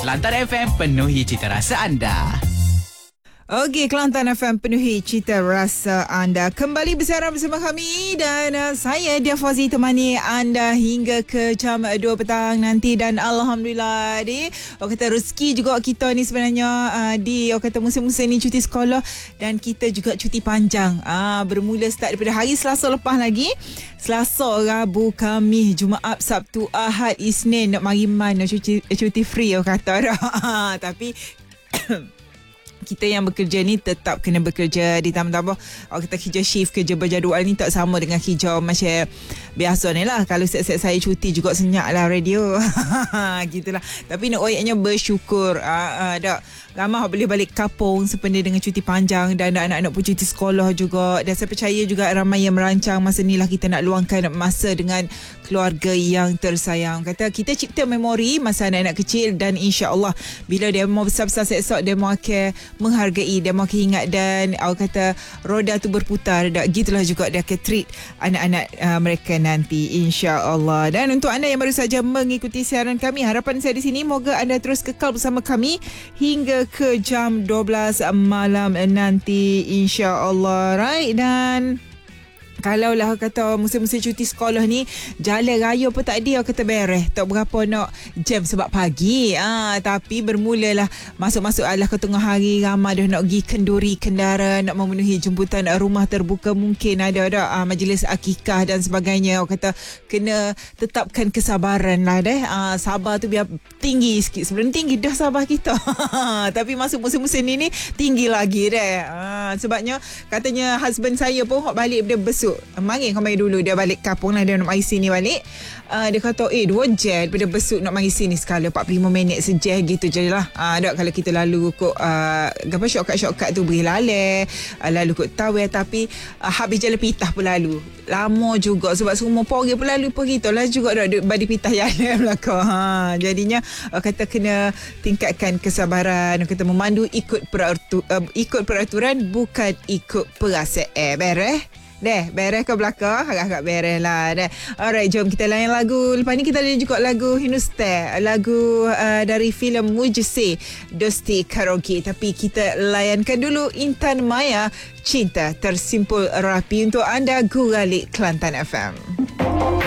Kelantan FM, penuhi cita rasa anda. Okey, Kelantan FM penuhi cita rasa anda. Kembali bersiaran bersama kami dan saya Dia Fauzi temani anda hingga ke jam 2 petang nanti. Dan Alhamdulillah orang kata rezeki juga kita ni sebenarnya di orang kata musim-musim ni cuti sekolah dan kita juga cuti panjang. Bermula start daripada hari Selasa lepas lagi. Selasa, Rabu, Khamis, Jumaat, Sabtu, Ahad, Isnin nak mari mana cuti free orang kata dah. Tapi kita yang bekerja ni tetap kena bekerja. Ditambah orang kata kerja shift, kerja berjadual ni tak sama dengan kerja macam biasa ni lah. Kalau set-set saya cuti juga senyap lah radio. Gitulah. Tapi nak oyaknya bersyukur. Dah ramai boleh balik kampung sepenuhnya dengan cuti panjang dan anak-anak pun cuti sekolah juga. Dan saya percaya juga ramai yang merancang masa ni lah kita nak luangkan masa dengan keluarga yang tersayang. Kata kita cipta memori masa anak-anak kecil dan insya-Allah bila dia mau besar-besar esok dia mau akan menghargai, dia mau ingat dan awak kata roda tu berputar. Gitulah juga dia akan treat anak-anak mereka nanti insya-Allah. Dan untuk anda yang baru saja mengikuti siaran kami, harapan saya di sini moga anda terus kekal bersama kami hingga ke jam 12 malam nanti insya-Allah. Right, dan kalaulah kata musim-musim cuti sekolah ni jalan raya pun tak ada kata beres, tak berapa nak jam sebab pagi. Tapi bermulalah masuk-masuk adalah ke tengah hari, ramai dah nak pergi kenduri kendaraan, nak memenuhi jemputan rumah terbuka, mungkin ada majlis akikah dan sebagainya. Orang kata kena tetapkan kesabaran lah deh. Sabar tu biar tinggi sikit. Sebelum tinggi dah sabar kita. Tapi masuk musim-musim ni tinggi lagi deh. Sebabnya katanya husband saya pun balik dia besok. Mari kau mari dulu. Dia balik kampung lah. Dia nak mari sini balik. Dia kata 2 jam daripada besok nak mari sini sekali 45 minit sejam gitu je lah. Tak kalau kita lalu kok shortcut tu beri lalai, lalu kok tawel. Tapi habis jalan pitah pun lalu lama juga sebab semua pagi pun lalu pun kita lah juga dah badi pitah jalan belakang. Jadinya kata kena tingkatkan kesabaran. Kata memandu ikut peraturan bukan ikut perasaan. Beres ke belakang? Agak-agak beres lah. Alright, jom kita layan lagu. Lepas ni kita ada juga lagu Hindustan. Lagu dari filem Mujse Dosti Karaoke. Tapi kita layankan dulu Intan Maya, Cinta Tersimpul Rapi untuk anda Guralik Kelantan FM.